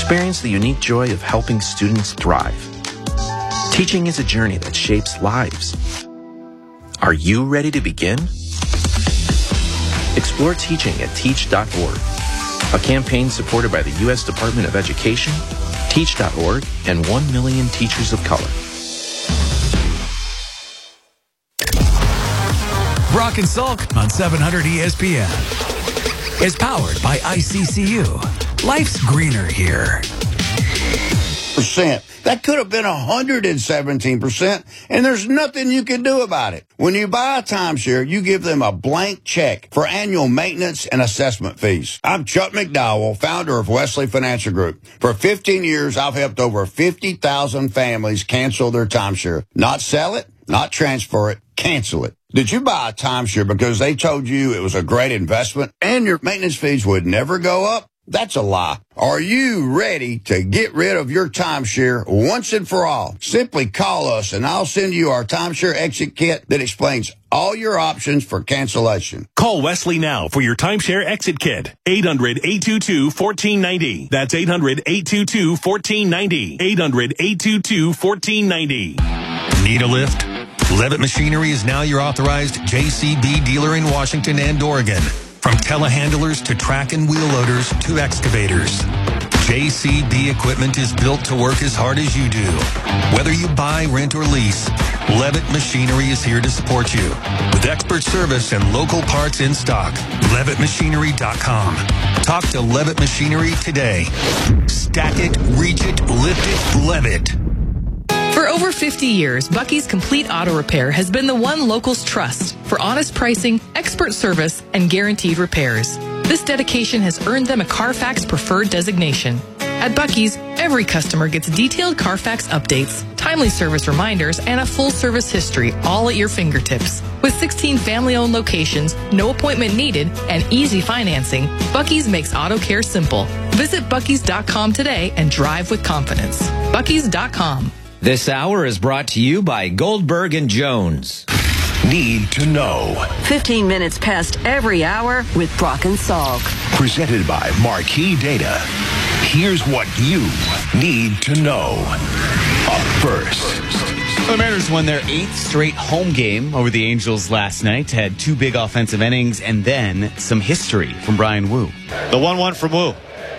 Experience the unique joy of helping students thrive. Teaching is a journey that shapes lives. Are you ready to begin? Explore teaching at teach.org, a campaign supported by the U.S. Department of Education, teach.org, and 1 million teachers of color. Brock and Salk on 700 ESPN is powered by ICCU. Life's greener here. That could have been 117%, and there's nothing you can do about it. When you buy a timeshare, you give them a blank check for annual maintenance and assessment fees. I'm Chuck McDowell, founder of Wesley Financial Group. For 15 years, I've helped over 50,000 families cancel their timeshare. Not sell it, not transfer it, cancel it. Did you buy a timeshare because they told you it was a great investment and your maintenance fees would never go up? That's a lie. Are you ready to get rid of your timeshare once and for all? Simply call us and I'll send you our timeshare exit kit that explains all your options for cancellation. Call Wesley now for your timeshare exit kit. 800-822-1490. That's 800-822-1490. 800-822-1490. Need a lift? Levitt Machinery is now your authorized JCB dealer in Washington and Oregon. From telehandlers to track and wheel loaders to excavators, JCB equipment is built to work as hard as you do. Whether you buy, rent, or lease, Levitt Machinery is here to support you. With expert service and local parts in stock, LevittMachinery.com. Talk to Levitt Machinery today. Stack it, reach it, lift it, Levitt. For over 50 years, Bucky's Complete Auto Repair has been the one locals trust for honest pricing, expert service, and guaranteed repairs. This dedication has earned them a Carfax Preferred designation. At Bucky's, every customer gets detailed Carfax updates, timely service reminders, and a full service history, all at your fingertips. With 16 family-owned locations, no appointment needed, and easy financing, Bucky's makes auto care simple. Visit Bucky's.com today and drive with confidence. Bucky's.com. This hour is brought to you by Goldberg and Jones. Need to know. 15 minutes past every hour with Brock and Salk. Presented by Marquee Data. Here's what you need to know. Up first. The Mariners won their 8th straight home game over the Angels last night. Had 2 big offensive innings and then some history from Bryan Woo. The 1-1 from Woo.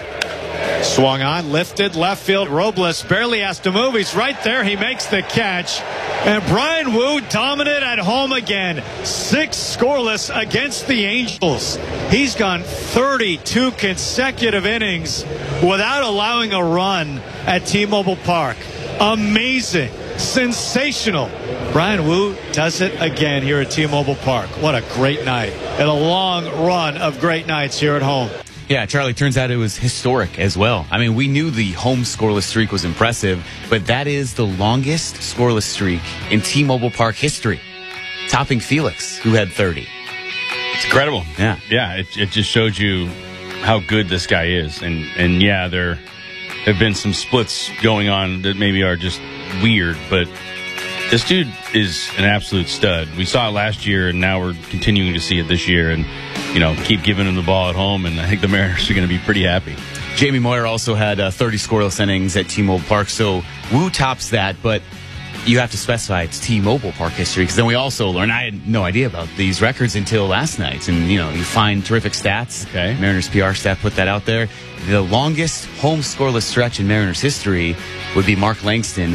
Swung on, lifted, left field. Robles barely has to move. He's right there. He makes the catch. And Bryan Woo dominant at home again. 6 scoreless against the Angels. He's gone 32 consecutive innings without allowing a run at T-Mobile Park. Amazing. Sensational. Bryan Woo does it again here at T-Mobile Park. What a great night. And a long run of great nights here at home. Yeah, Charlie, turns out it was historic as well. I mean, we knew the home scoreless streak was impressive, but that is the longest scoreless streak in T-Mobile Park history, topping Felix, who had 30. It's incredible. Yeah. Yeah, it just shows you how good this guy is. And yeah, there have been some splits going on that maybe are just weird, but this dude is an absolute stud. We saw it last year, and now we're continuing to see it this year. And, you know, keep giving him the ball at home, and I think the Mariners are going to be pretty happy. Jamie Moyer also had 30 scoreless innings at T-Mobile Park, so Woo tops that, but you have to specify it's T-Mobile Park history, because then we also learned, I had no idea about these records until last night, and, you know, you find terrific stats. Okay. Mariners PR staff put that out there. The longest home scoreless stretch in Mariners history would be Mark Langston,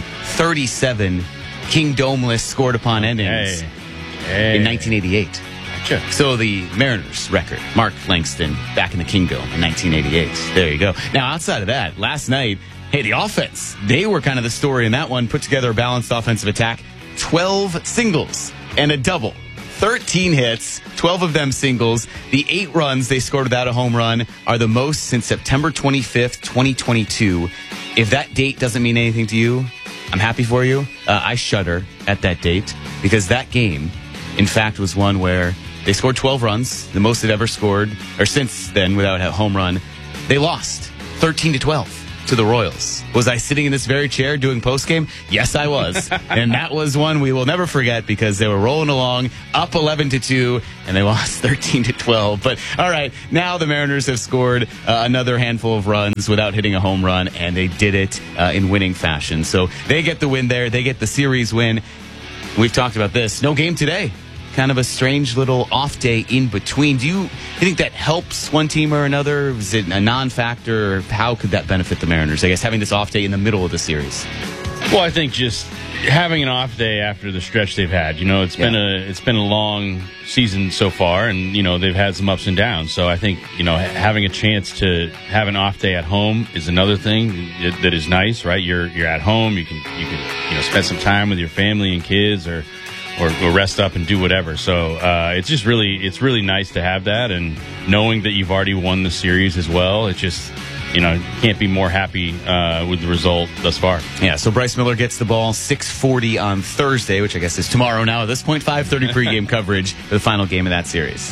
37 King Domeless scored upon innings in 1988. So the Mariners record, Mark Langston back in the Kingdome in 1988. There you go. Now, outside of that, last night, hey, the offense, they were kind of the story in that one. Put together a balanced offensive attack. 12 singles and a double. 13 hits, 12 of them singles. The 8 runs they scored without a home run are the most since September 25th, 2022. If that date doesn't mean anything to you, I'm happy for you. I shudder at that date because that game, in fact, was one where they scored 12 runs, the most they've ever scored, or since then without a home run. They lost 13-12. to the Royals. Was I sitting in this very chair doing postgame? Yes, I was. And that was one we will never forget because they were rolling along up 11-2 and they lost 13-12. But all right, now the Mariners have scored another handful of runs without hitting a home run, and they did it in winning fashion. So they get the win there. They get the series win. We've talked about this. No game today. Kind of a strange little off day in between. Do you think that helps one team or another? Is it a non-factor? Or how could that benefit the Mariners? I guess having this off day in the middle of the series. Well, I think just having an off day after the stretch they've had. It's been a long season so far, and they've had some ups and downs. So I think having a chance to have an off day at home is another thing that is nice, right? You're at home. You can spend some time with your family and kids, or rest up and do whatever. So it's really nice to have that, and knowing that you've already won the series as well. It's just can't be more happy with the result thus far. Yeah, so Bryce Miller gets the ball 6:40 on Thursday, which I guess is tomorrow now at this point, 5:30 pregame coverage for the final game of that series.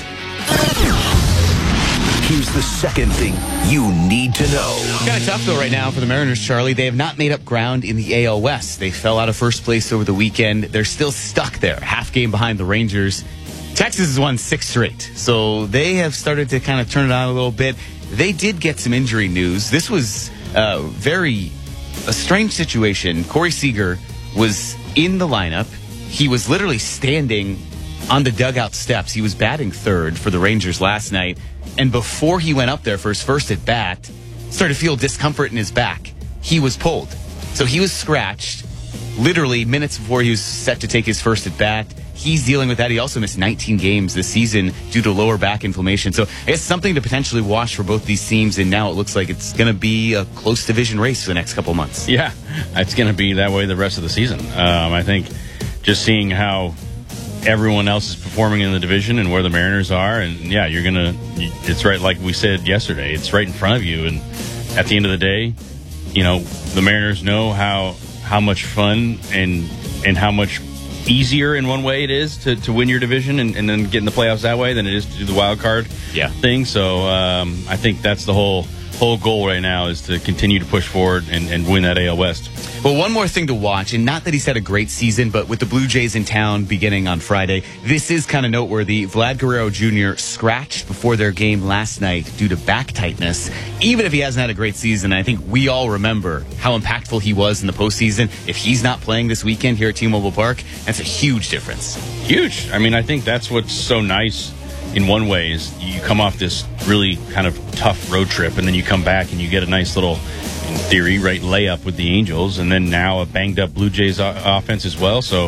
Here's the second thing you need to know. Kind of tough, though, right now for the Mariners, Charlie. They have not made up ground in the AL West. They fell out of first place over the weekend. They're still stuck there, half game behind the Rangers. Texas has won 6 straight, so they have started to kind of turn it on a little bit. They did get some injury news. This was a strange situation. Corey Seager was in the lineup. He was literally standing on the dugout steps. He was batting third for the Rangers last night. And before he went up there for his first at bat, started to feel discomfort in his back. He was pulled. So he was scratched literally minutes before he was set to take his first at bat. He's dealing with that. He also missed 19 games this season due to lower back inflammation. So I guess something to potentially watch for both these teams. And now it looks like it's going to be a close division race for the next couple months. Yeah, it's going to be that way the rest of the season. I think just seeing how everyone else is performing in the division and where the Mariners are, and yeah, it's right, like we said yesterday, it's right in front of you. And at the end of the day, the Mariners know how much fun and how much easier in one way it is to win your division and then get in the playoffs that way than it is to do the wild card thing. So I think that's the whole goal right now, is to continue to push forward and win that AL West. Well, one more thing to watch, and not that he's had a great season, but with the Blue Jays in town beginning on Friday, this is kind of noteworthy. Vlad Guerrero Jr. scratched before their game last night due to back tightness. Even if he hasn't had a great season, I think we all remember how impactful he was in the postseason. If he's not playing this weekend here at T-Mobile Park, that's a huge difference. Huge. I mean, I think that's what's so nice in one way, is you come off this really kind of tough road trip, and then you come back and you get a nice little, in theory, right, layup with the Angels, and then now a banged up Blue Jays offense as well. So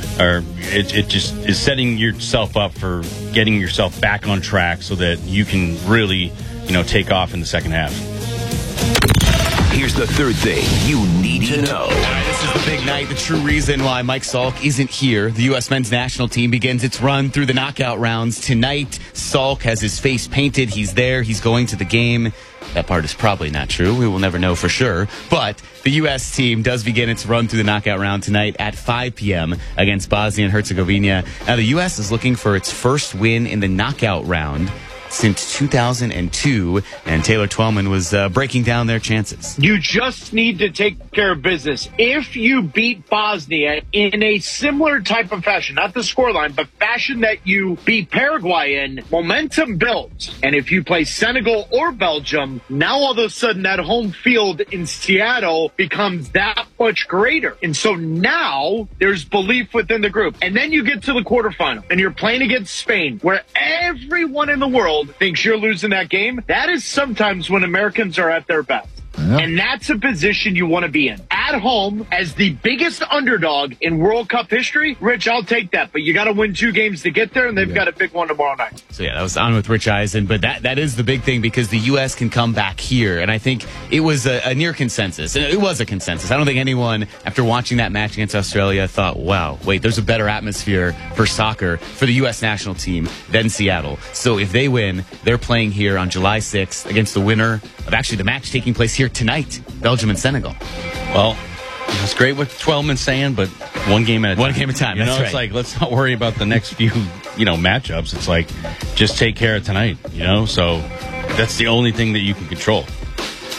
it just is setting yourself up for getting yourself back on track so that you can really, take off in the second half. Here's the third thing you need to know. All right, this is the big night, the true reason why Mike Salk isn't here. The U.S. men's national team begins its run through the knockout rounds tonight. Salk has his face painted. He's there. He's going to the game. That part is probably not true. We will never know for sure. But the U.S. team does begin its run through the knockout round tonight at 5 p.m. against Bosnia and Herzegovina. Now, the U.S. is looking for its first win in the knockout round since 2002, and Taylor Twellman was breaking down their chances. You just need to take care of business. If you beat Bosnia in a similar type of fashion, not the scoreline, but fashion that you beat Paraguay in, momentum builds. And if you play Senegal or Belgium, now all of a sudden that home field in Seattle becomes that much greater. And so now there's belief within the group. And then you get to the quarterfinal, and you're playing against Spain, where everyone in the world thinks you're losing that game. That is sometimes when Americans are at their best. Yep. And that's a position you want to be in. At home, as the biggest underdog in World Cup history, Rich, I'll take that. But you got to win 2 games to get there, and they've got a big one tomorrow night. So, that was on with Rich Eisen. But that is the big thing, because the U.S. can come back here. And I think it was a near consensus. It was a consensus. I don't think anyone, after watching that match against Australia, thought, wow, wait, there's a better atmosphere for soccer for the U.S. national team than Seattle. So if they win, they're playing here on July 6th against the winner of actually the match taking place here tonight, Belgium and Senegal. Well, it's great what Twellman's saying, but one game at a time. One game at a time, that's right. It's like, let's not worry about the next few, matchups. It's like, just take care of tonight, So that's the only thing that you can control.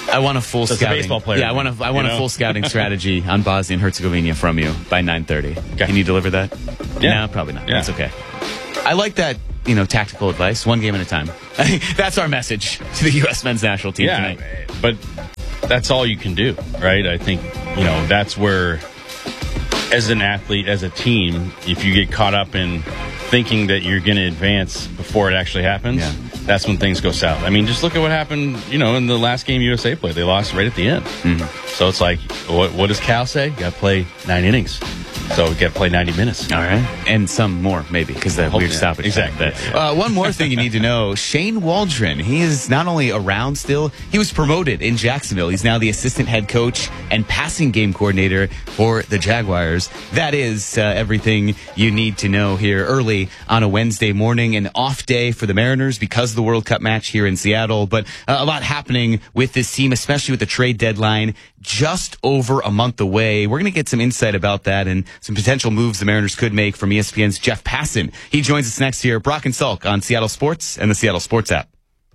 I want a full That's scouting. a baseball player. Yeah, I want a full scouting strategy on Bosnia and Herzegovina from you by 9:30. Okay. Can you deliver that? Yeah. No, probably not. Yeah. That's okay. I like that, tactical advice, one game at a time. That's our message to the U.S. men's national team tonight. But that's all you can do, right? I think, that's where, as an athlete, as a team, if you get caught up in thinking that you're going to advance before it actually happens, that's when things go south. I mean, just look at what happened, in the last game USA played. They lost right at the end. Mm-hmm. So it's like, what does Cal say? You got to play 9 innings. So we got to play 90 minutes. All right. And some more, maybe, because the weird stoppage. Exactly. One more thing you need to know. Shane Waldron, he is not only around still, he was promoted in Jacksonville. He's now the assistant head coach and passing game coordinator for the Jaguars. That is everything you need to know here early on a Wednesday morning. An off day for the Mariners because of the World Cup match here in Seattle. But a lot happening with this team, especially with the trade deadline just over a month away. We're going to get some insight about that and some potential moves the Mariners could make from ESPN's Jeff Passan. He joins us next here, Brock and Salk on Seattle Sports and the Seattle Sports app.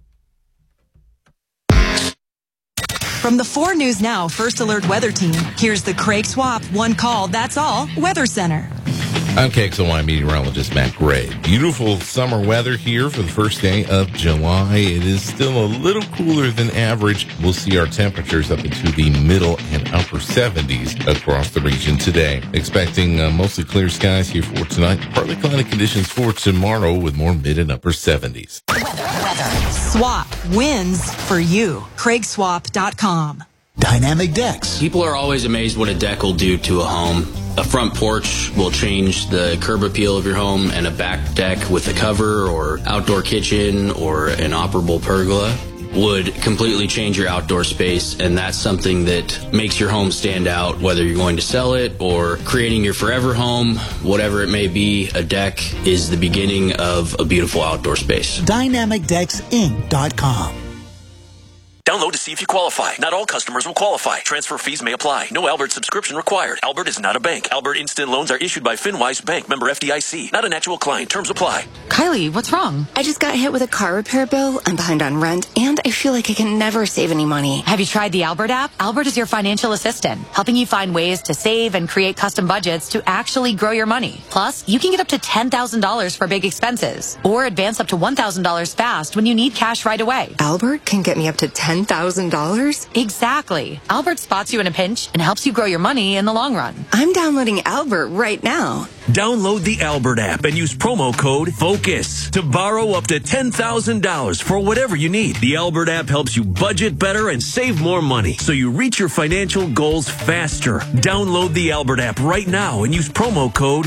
From the 4 News Now First Alert Weather Team, here's the Craig Swap One Call, That's All Weather Center. I'm KXLY meteorologist Matt Gray. Beautiful summer weather here for the first day of July. It is still a little cooler than average. We'll see our temperatures up into the middle and upper 70s across the region today. Expecting mostly clear skies here for tonight. Partly cloudy conditions for tomorrow with more mid and upper 70s. Weather. Swap wins for you. CraigSwap.com. Dynamic decks. People are always amazed what a deck will do to a home. A front porch will change the curb appeal of your home, and a back deck with a cover or outdoor kitchen or an operable pergola would completely change your outdoor space, and that's something that makes your home stand out, whether you're going to sell it or creating your forever home, whatever it may be. A deck is the beginning of a beautiful outdoor space. DynamicDecksInc.com. Download to see if you qualify. Not all customers will qualify. Transfer fees may apply. No Albert subscription required. Albert is not a bank. Albert Instant Loans are issued by FinWise Bank, member FDIC. Not an actual client. Terms apply. Kylie, what's wrong? I just got hit with a car repair bill. I'm behind on rent, and I feel like I can never save any money. Have you tried the Albert app? Albert is your financial assistant, helping you find ways to save and create custom budgets to actually grow your money. Plus, you can get up to $10,000 for big expenses, or advance up to $1,000 fast when you need cash right away. Albert can get me up to $10,000? Exactly. Albert spots you in a pinch and helps you grow your money in the long run. I'm downloading Albert right now. Download the Albert app and use promo code FOCUS to borrow up to $10,000 for whatever you need. The Albert app helps you budget better and save more money so you reach your financial goals faster. Download the Albert app right now and use promo code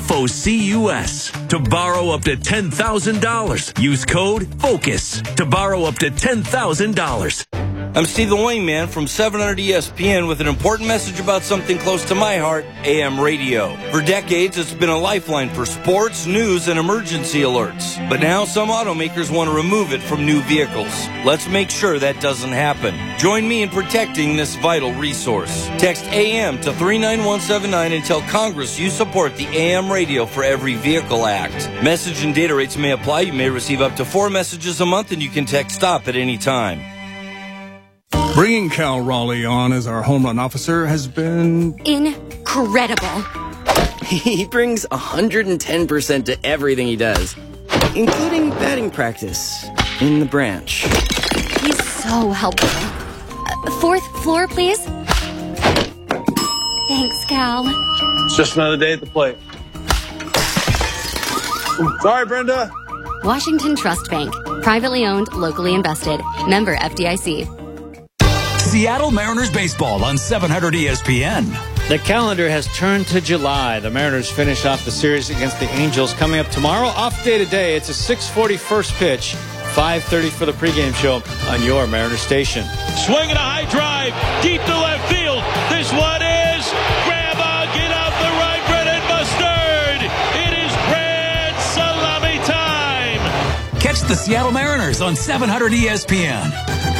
FOCUS to borrow up to $10,000. Use code FOCUS to borrow up to $10,000. I'm Steve the Wingman from 700 ESPN with an important message about something close to my heart, AM radio. For decades, it's been a lifeline for sports, news, and emergency alerts. But now some automakers want to remove it from new vehicles. Let's make sure that doesn't happen. Join me in protecting this vital resource. Text AM to 39179 and tell Congress you support the AM Radio for Every Vehicle Act. Message and data rates may apply. You may receive up to 4 messages a month, and you can text STOP at any time. Bringing Cal Raleigh on as our home run officer has been incredible. He brings 110% to everything he does, including batting practice in the branch. He's so helpful. 4th floor, please. Thanks, Cal. It's just another day at the plate. Sorry, Brenda. Washington Trust Bank. Privately owned, locally invested. Member FDIC. Seattle Mariners baseball on 700 ESPN. The calendar has turned to July. The Mariners finish off the series against the Angels coming up tomorrow. Off day today. It's a 6:40 first pitch. 5:30 for the pregame show on your Mariners station. Swinging a high drive deep to left field. This one is grandma, get out the right, bread and mustard. It is grand salami time. Catch the Seattle Mariners on 700 ESPN.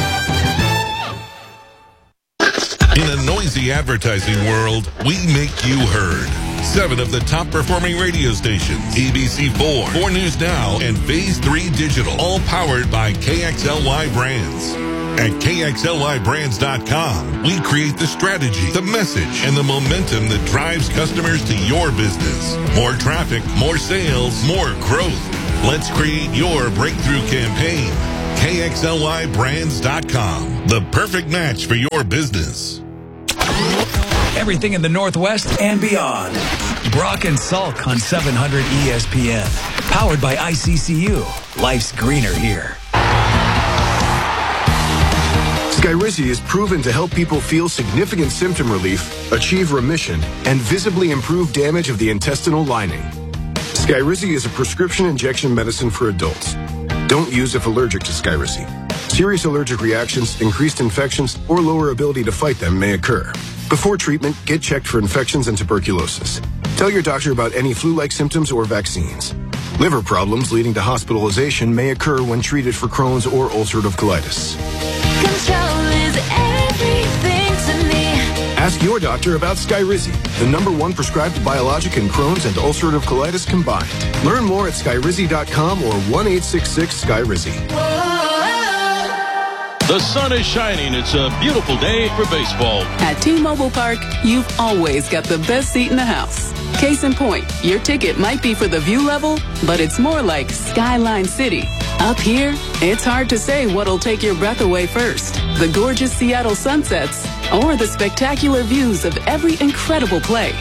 In a noisy advertising world, we make you heard. 7 of the top performing radio stations, ABC4, 4 News Now, and Phase 3 Digital, all powered by KXLY brands. At KXLYBrands.com, we create the strategy, the message, and the momentum that drives customers to your business. More traffic, more sales, more growth. Let's create your breakthrough campaign. KXLYBrands.com, the perfect match for your business. Everything in the Northwest and beyond. Brock and Salk on 700 ESPN. Powered by ICCU. Life's greener here. Skyrizi is proven to help people feel significant symptom relief, achieve remission, and visibly improve damage of the intestinal lining. Skyrizi is a prescription injection medicine for adults. Don't use if allergic to Skyrizi. Serious allergic reactions, increased infections, or lower ability to fight them may occur. Before treatment, get checked for infections and tuberculosis. Tell your doctor about any flu-like symptoms or vaccines. Liver problems leading to hospitalization may occur when treated for Crohn's or ulcerative colitis. Control is everything to me. Ask your doctor about Skyrizi, the #1 prescribed biologic in Crohn's and ulcerative colitis combined. Learn more at skyrizi.com or 1-866-SKYRIZI. The sun is shining. It's a beautiful day for baseball. At T-Mobile Park, you've always got the best seat in the house. Case in point, your ticket might be for the view level, but it's more like Skyline City. Up here, it's hard to say what'll take your breath away first. The gorgeous Seattle sunsets or the spectacular views of every incredible play.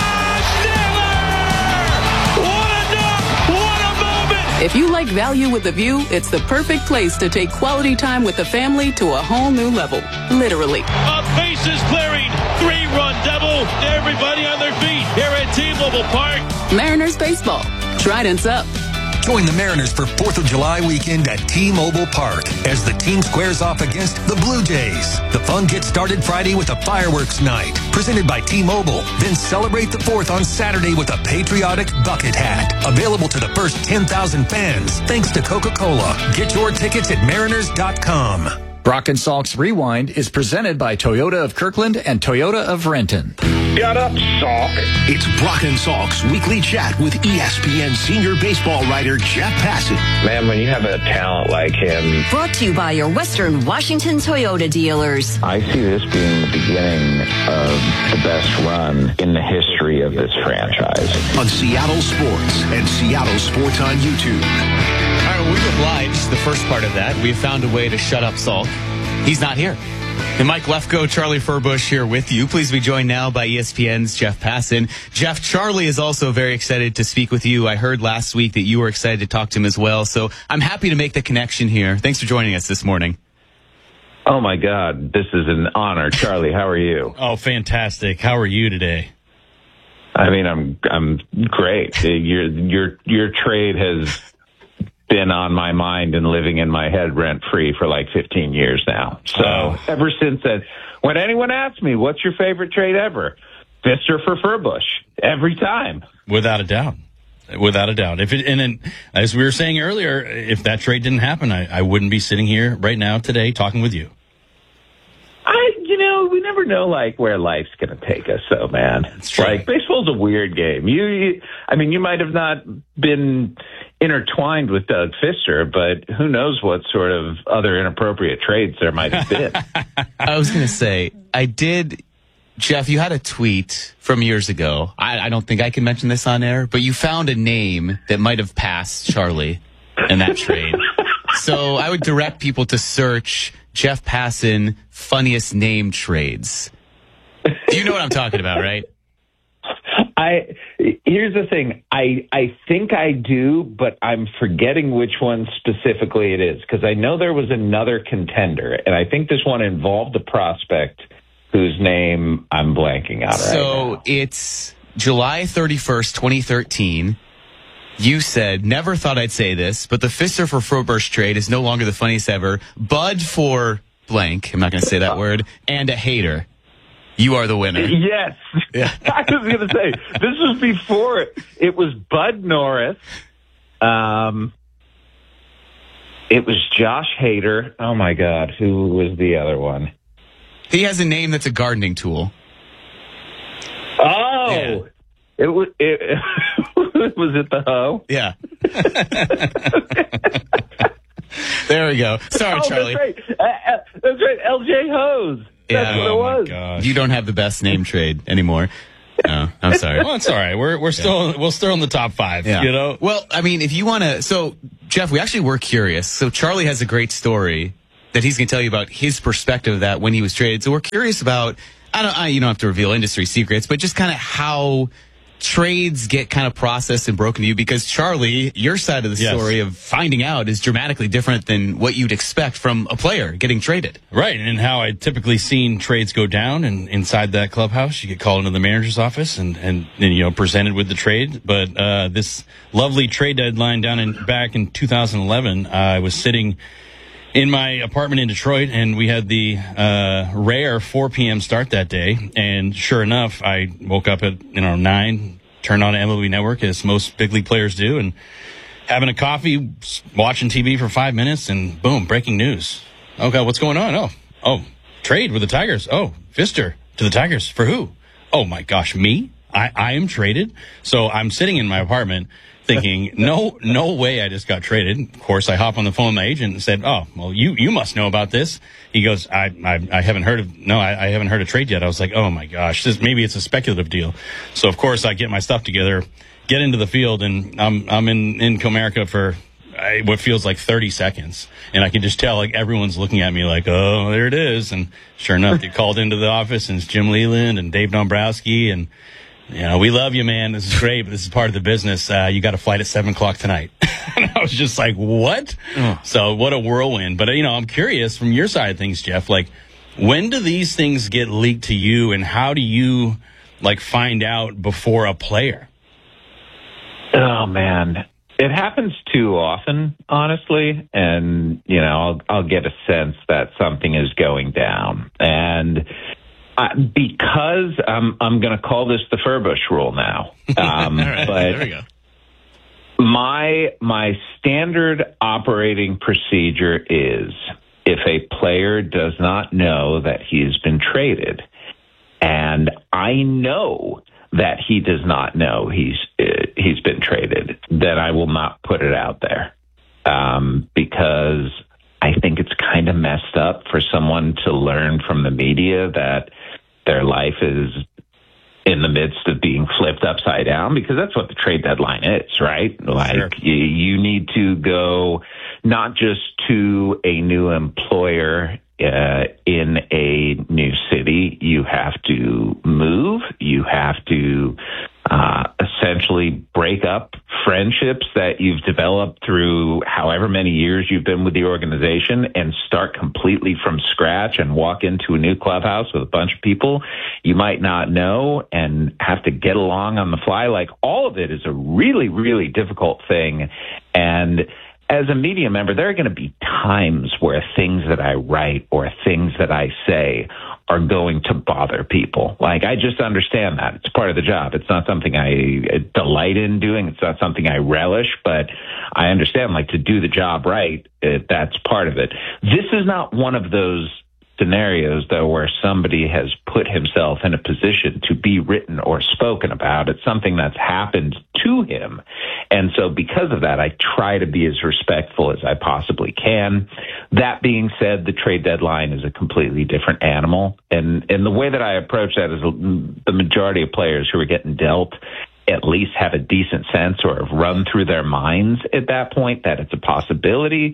If you like value with a view, it's the perfect place to take quality time with the family to a whole new level. Literally. A bases clearing, 3-run double. Everybody on their feet here at T-Mobile Park. Mariners baseball. Trident's up. Join the Mariners for 4th of July weekend at T-Mobile Park as the team squares off against the Blue Jays. The fun gets started Friday with a fireworks night presented by T-Mobile. Then celebrate the 4th on Saturday with a patriotic bucket hat. Available to the first 10,000 fans thanks to Coca-Cola. Get your tickets at mariners.com. Brock and Salk's Rewind is presented by Toyota of Kirkland and Toyota of Renton. Shut up, Salk. It's Brock and Salk's weekly chat with ESPN senior baseball writer Jeff Passan. Man, when you have a talent like him. Brought to you by your Western Washington Toyota dealers. I see this being the beginning of the best run in the history of this franchise. On Seattle Sports and Seattle Sports on YouTube. All right, well, we've obliged the first part of that. We've found a way to shut up Salk. He's not here. And Mike Lefko, Charlie Furbush here with you. Please be joined now by ESPN's Jeff Passan. Jeff, Charlie is also very excited to speak with you. I heard last week that you were excited to talk to him as well. So I'm happy to make the connection here. Thanks for joining us this morning. Oh, my God. This is an honor. Charlie, how are you? Oh, fantastic. How are you today? I mean, I'm great. Your trade has been on my mind and living in my head rent-free for like 15 years now. So ever since then, when anyone asks me, what's your favorite trade ever? Pfister for Furbush. Every time. Without a doubt. Without a doubt. As we were saying earlier, if that trade didn't happen, I wouldn't be sitting here right now today talking with you. We never know where life's going to take us. So, man, it's like baseball's a weird game. You might have not been intertwined with Doug Pfister, but who knows what sort of other inappropriate trades there might have been. I was going to say, Jeff, you had a tweet from years ago. I don't think I can mention this on air, but you found a name that might have passed Charlie in that trade. So I would direct people to search Jeff Passan funniest name trades. You know what I'm talking about, right? Here's the thing. I think I do, but I'm forgetting which one specifically it is, because I know there was another contender, and I think this one involved a prospect whose name I'm blanking out right now. So it's July 31st, 2013. You said, never thought I'd say this, but the Pfister for Furbush trade is no longer the funniest ever. Bud for blank, I'm not going to say that word, and a hater. You are the winner. Yes. Yeah. I was going to say, this was before it was Bud Norris. It was Josh Hader. Oh, my God. Who was the other one? He has a name that's a gardening tool. Oh. Yeah. Was it the hoe? Yeah. There we go. Sorry, Charlie. That's right. LJ Hose. That's what it was. Gosh. You don't have the best name trade anymore. No, I'm sorry. Well, it's all right. We're still in the top 5. Yeah. You know. Well, I mean, if you want to, so Jeff, we actually were curious. So Charlie has a great story that he's going to tell you about his perspective of that when he was traded. So we're curious about. You don't have to reveal industry secrets, but just kind of how trades get kind of processed and broken to you, because Charlie, your side of the story of finding out is dramatically different than what you'd expect from a player getting traded. Right, and how I'd typically seen trades go down, and inside that clubhouse, you get called into the manager's office and presented with the trade. But this lovely trade deadline back in 2011, I was sitting in my apartment in Detroit, and we had the rare 4 p.m. start that day. And sure enough, I woke up at 9, turned on MLB Network as most big league players do, and having a coffee, watching TV for 5 minutes, and boom, breaking news. Oh God, what's going on? Oh, trade with the Tigers. Oh, Fister to the Tigers for who? Oh my gosh, me? I am traded. So I'm sitting in my apartment thinking, no way I just got traded. Of course, I hop on the phone with my agent and said, oh, well, you must know about this. He goes, I haven't heard of, I haven't heard of trade yet. I was like, oh my gosh, maybe it's a speculative deal. So of course I get my stuff together, get into the field, and I'm in Comerica for what feels like 30 seconds. And I can just tell, like, everyone's looking at me like, oh, there it is. And sure enough, they called into the office, and it's Jim Leland and Dave Dombrowski, and we love you, man. This is great, but this is part of the business. You got a flight at 7:00 tonight. And I was just like, what? So what a whirlwind. But, I'm curious from your side of things, Jeff, like, when do these things get leaked to you, and how do you, find out before a player? Oh, man. It happens too often, honestly. And, I'll get a sense that something is going down. And because I'm going to call this the Furbush rule now. All right, but there we go. My standard operating procedure is, if a player does not know that he's been traded, and I know that he does not know he's been traded, then I will not put it out there, because I think it's kind of messed up for someone to learn from the media that their life is in the midst of being flipped upside down, because that's what the trade deadline is, right? Sure. You need to go not just to a new employer in a new city. You have to move. You have to essentially break up friendships that you've developed through however many years you've been with the organization, and start completely from scratch and walk into a new clubhouse with a bunch of people you might not know and have to get along on the fly. All of it is a really, really difficult thing. And as a media member, there are going to be times where things that I write or things that I say are going to bother people. I just understand that. It's part of the job. It's not something I delight in doing. It's not something I relish, but I understand, to do the job right, that's part of it. This is not one of those scenarios, though, where somebody has put himself in a position to be written or spoken about. It's something that's happened to him. And so because of that, I try to be as respectful as I possibly can. That being said, the trade deadline is a completely different animal. And the way that I approach that is, the majority of players who are getting dealt at least have a decent sense, or have run through their minds at that point that it's a possibility.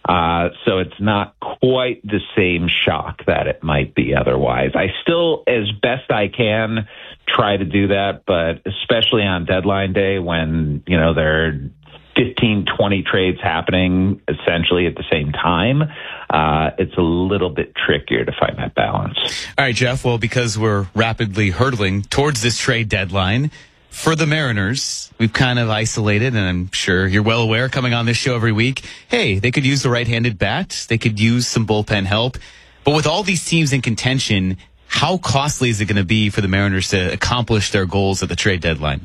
So it's not quite the same shock that it might be otherwise. I still, as best I can, try to do that, but especially on deadline day, when, there are 15, 20 trades happening essentially at the same time, it's a little bit trickier to find that balance. All right, Jeff. Well, because we're rapidly hurtling towards this trade deadline, for the Mariners, we've kind of isolated, and I'm sure you're well aware, coming on this show every week, hey, they could use the right-handed bat. They could use some bullpen help. But with all these teams in contention, how costly is it going to be for the Mariners to accomplish their goals at the trade deadline?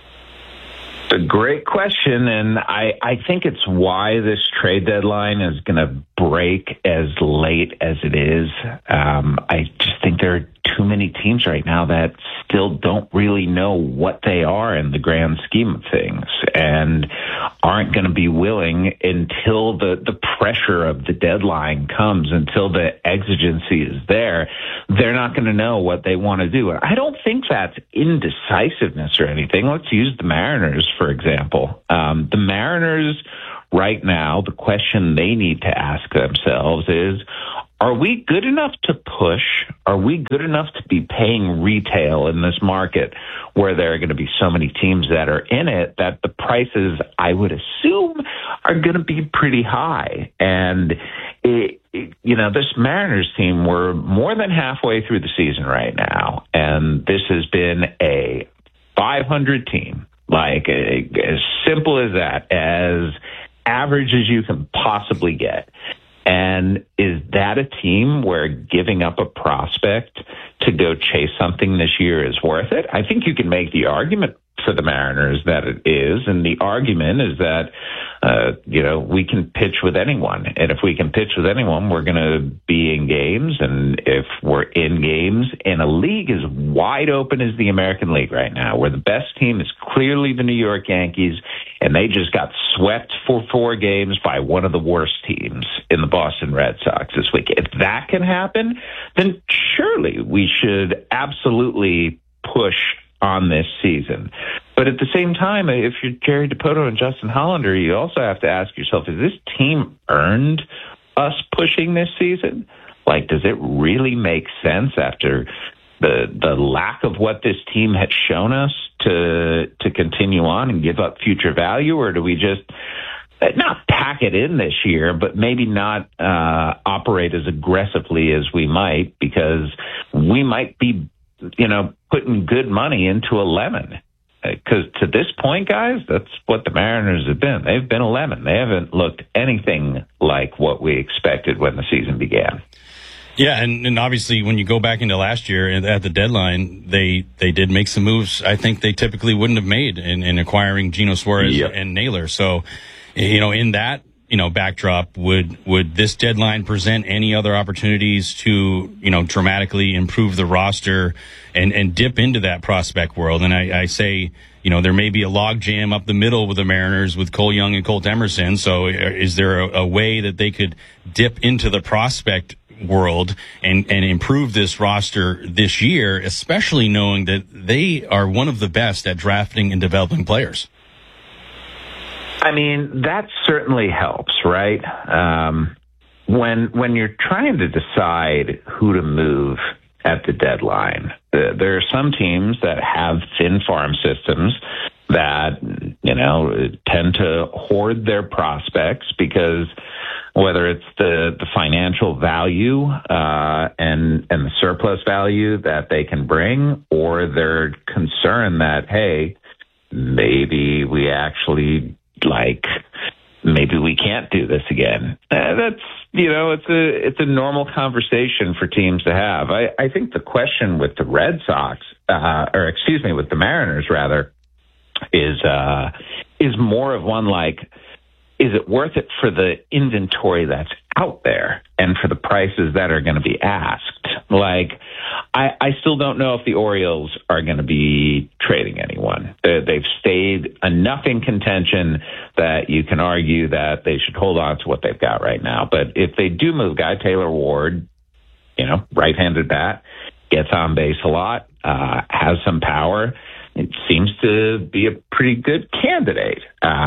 It's a great question, and I think it's why this trade deadline is going to break as late as it is. I just think there are too many many teams right now that still don't really know what they are in the grand scheme of things and aren't going to be willing until the pressure of the deadline comes, until the exigency is there. They're not going to know what they want to do. I don't think that's indecisiveness or anything. Let's use the Mariners, for example. The Mariners right now, the question they need to ask themselves is, are we good enough to push? Are we good enough to be paying retail in this market where there are going to be so many teams that are in it that the prices, I would assume, are going to be pretty high? And, this Mariners team, we're more than halfway through the season right now, and this has been a 500 team, like as simple as that, as average as you can possibly get. And is that a team where giving up a prospect to go chase something this year is worth it? I think you can make the argument for the Mariners that it is, and the argument is that, we can pitch with anyone. And if we can pitch with anyone, we're going to be in games. And if we're in games in a league as wide open as the American League right now, where the best team is clearly the New York Yankees, and they just got swept for 4 games by one of the worst teams in the Boston Red Sox this week. If that can happen, then surely we should absolutely push on this season. But at the same time, if you're Jerry Dipoto and Justin Hollander, you also have to ask yourself, has this team earned us pushing this season? Like, does it really make sense after the lack of what this team had shown us to continue on and give up future value? Or do we just not pack it in this year, but maybe not operate as aggressively as we might, because we might be putting good money into a lemon? Because to this point, guys, that's what the Mariners have been. They've been a lemon. They haven't looked anything like what we expected when the season began. Yeah, and obviously when you go back into last year at the deadline, they did make some moves I think they typically wouldn't have made in acquiring Geno Suarez and Naylor. So, in that backdrop, would this deadline present any other opportunities to, dramatically improve the roster and dip into that prospect world? And I say, there may be a log jam up the middle with the Mariners with Cole Young and Colt Emerson. So is there a way that they could dip into the prospect world and improve this roster this year, especially knowing that they are one of the best at drafting and developing players? I mean, that certainly helps, right? When you're trying to decide who to move at the deadline, there are some teams that have thin farm systems that, tend to hoard their prospects because whether it's the financial value and the surplus value that they can bring, or they're concerned that, hey, maybe we actually maybe we can't do this again. That's, it's a normal conversation for teams to have. I think the question with the Red Sox, with the Mariners rather, is more of one like, is it worth it for the inventory that's out there and for the prices that are going to be asked? Like, I still don't know if the Orioles are going to be trading anyone. They've stayed enough in contention that you can argue that they should hold on to what they've got right now. But if they do move Guy Taylor Ward, right-handed bat, gets on base a lot, has some power, it seems to be a pretty good candidate.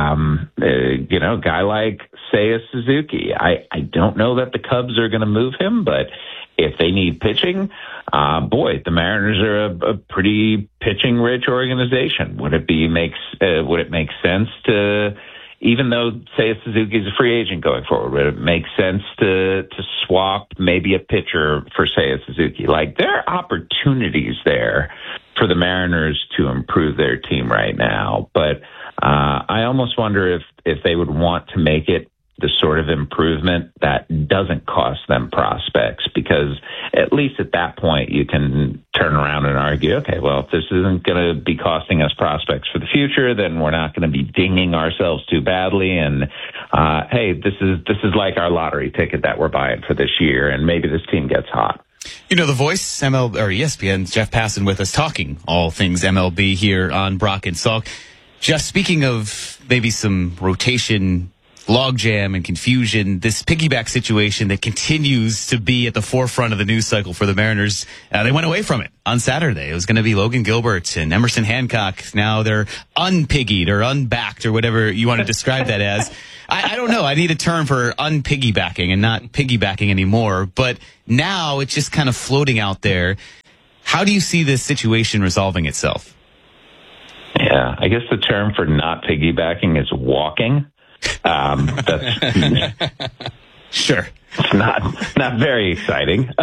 A guy like Seiya Suzuki. I don't know that the Cubs are going to move him, but if they need pitching, the Mariners are a pretty pitching-rich organization. Would it make sense to, even though Seiya Suzuki is a free agent going forward, would it make sense to swap maybe a pitcher for Seiya Suzuki? Like, there are opportunities there for the Mariners to improve their team right now. But I almost wonder if they would want to make it the sort of improvement that doesn't cost them prospects, because at least at that point you can turn around and argue, okay, well, if this isn't going to be costing us prospects for the future, then we're not going to be dinging ourselves too badly. And hey, this is like our lottery ticket that we're buying for this year, and maybe this team gets hot. You know, the voice, ESPN, Jeff Passan with us talking all things MLB here on Brock and Salk. Jeff, speaking of maybe some rotation logjam and confusion, this piggyback situation that continues to be at the forefront of the news cycle for the Mariners, they went away from it on Saturday. It was going to be Logan Gilbert and Emerson Hancock. Now they're unpiggied or unbacked or whatever you want to describe that as. I don't know. I need a term for unpiggybacking and not piggybacking anymore. But now it's just kind of floating out there. How do you see this situation resolving itself? Yeah, I guess the term for not piggybacking is walking. That's sure. It's not very exciting.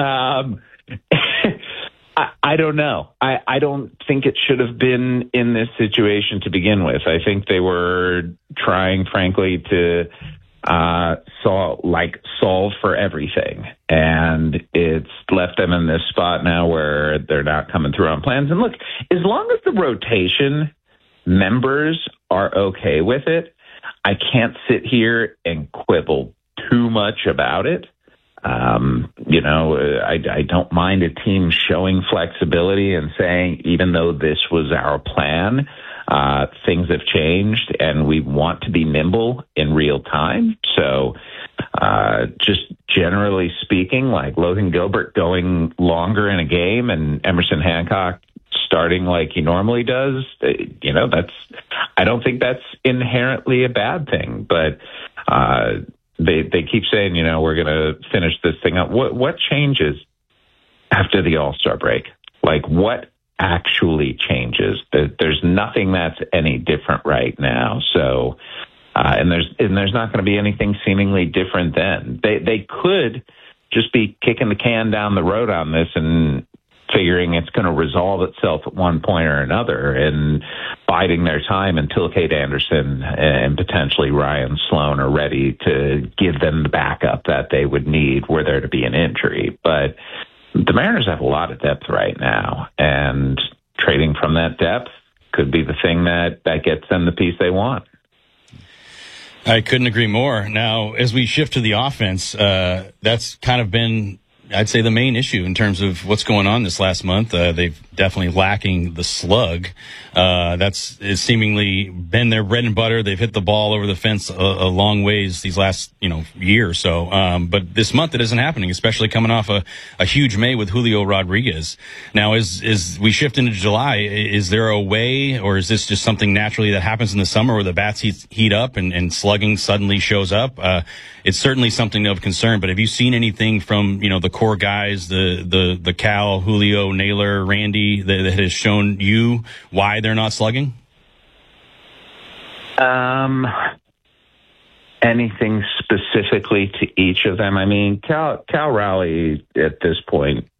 I don't know. I don't think it should have been in this situation to begin with. I think they were trying, frankly, to solve for everything, and it's left them in this spot now where they're not coming through on plans. And look, as long as the rotation members are okay with it, I can't sit here and quibble too much about it. I don't mind a team showing flexibility and saying, even though this was our plan, things have changed and we want to be nimble in real time. So, just generally speaking, like Logan Gilbert going longer in a game and Emerson Hancock starting like he normally does, I don't think that's inherently a bad thing, but, They keep saying, we're going to finish this thing up. What changes after the All-Star break? Like, what actually changes? There's nothing that's any different right now. So, and there's not going to be anything seemingly different then. They could just be kicking the can down the road on this and figuring it's going to resolve itself at one point or another and biding their time until Kate Anderson and potentially Ryan Sloan are ready to give them the backup that they would need were there to be an injury. But the Mariners have a lot of depth right now, and trading from that depth could be the thing that gets them the piece they want. I couldn't agree more. Now, as we shift to the offense, that's kind of been, I'd say, the main issue in terms of what's going on this last month. They've definitely lacking the slug. That's seemingly been their bread and butter. They've hit the ball over the fence a long ways these last, year or so. But this month it isn't happening, especially coming off a huge May with Julio Rodriguez. Now, as we shift into July, is there a way, or is this just something naturally that happens in the summer where the bats heat up and slugging suddenly shows up? It's certainly something of concern, but have you seen anything from, the core guys, the Cal, Julio, Naylor, Randy, that has shown you why they're not slugging? Anything specifically to each of them? I mean, Cal Raleigh at this point,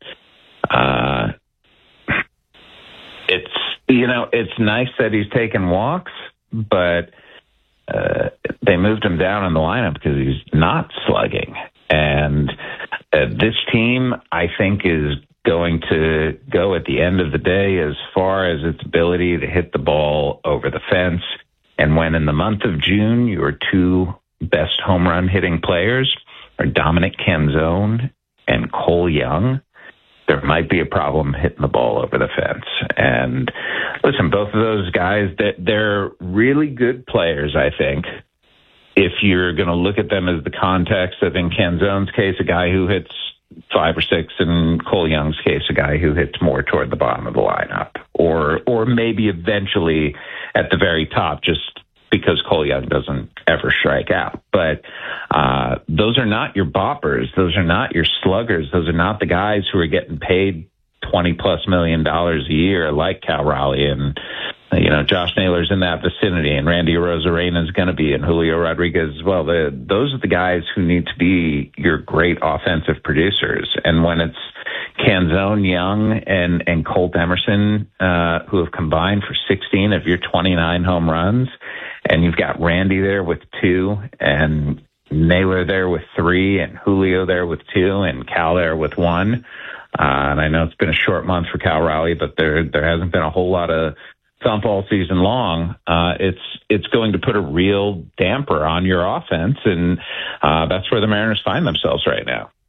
it's nice that he's taking walks, but they moved him down in the lineup because he's not slugging. And this team, I think, is going to go at the end of the day as far as its ability to hit the ball over the fence. And when in the month of June, your two best home run hitting players are Dominic Canzone and Cole Young, there might be a problem hitting the ball over the fence. And listen, both of those guys, they're really good players, I think. If you're going to look at them as the context of, in Canzone's case, a guy who hits 5 or 6, and Cole Young's case, a guy who hits more toward the bottom of the lineup, or maybe eventually at the very top, just because Cole Young doesn't ever strike out. But those are not your boppers. Those are not your sluggers. Those are not the guys who are getting paid $20+ million a year like Cal Raleigh and Josh Naylor's in that vicinity, and Randy Arozarena is going to be, and Julio Rodriguez as well. Those are the guys who need to be your great offensive producers. And when it's Canzone, Young, and Colt Emerson, who have combined for 16 of your 29 home runs, and you've got Randy there with 2, and Naylor there with 3, and Julio there with 2, and Cal there with 1. And I know it's been a short month for Cal Raleigh, but there hasn't been a whole lot of thump all season long. It's going to put a real damper on your offense, and that's where the Mariners find themselves right now.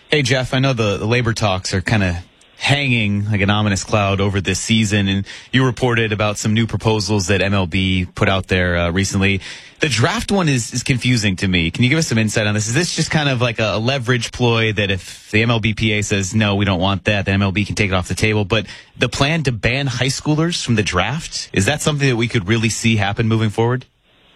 Hey, Jeff, I know the labor talks are kind of hanging like an ominous cloud over this season, and you reported about some new proposals that MLB put out there recently. The draft one is confusing to me. Can you give us some insight on this? Is this just kind of like a leverage ploy that if the MLBPA says, no, we don't want that, then MLB can take it off the table? But the plan to ban high schoolers from the draft, is that something that we could really see happen moving forward?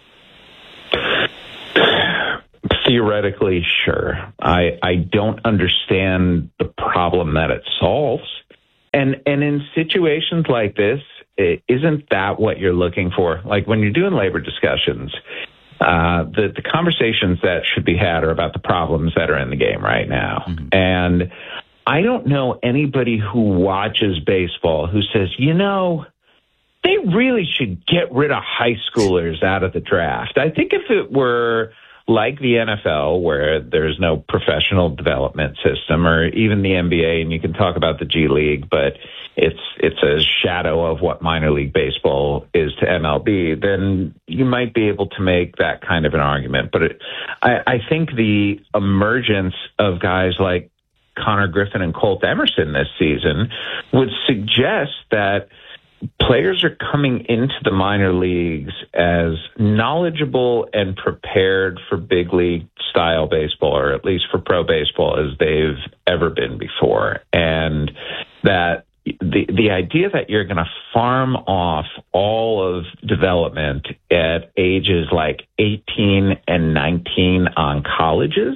Theoretically, sure. I don't understand the problem that it solves. And in situations like this, isn't that what you're looking for? Like when you're doing labor discussions, the conversations that should be had are about the problems that are in the game right now. Mm-hmm. And I don't know anybody who watches baseball who says, they really should get rid of high schoolers out of the draft. I think if it were like the NFL, where there's no professional development system, or even the NBA, and you can talk about the G League, but it's a shadow of what minor league baseball is to MLB, then you might be able to make that kind of an argument. But I think the emergence of guys like Connor Griffin and Colt Emerson this season would suggest that players are coming into the minor leagues as knowledgeable and prepared for big league style baseball, or at least for pro baseball, as they've ever been before. And that the idea that you're going to farm off all of development at ages like 18 and 19 on colleges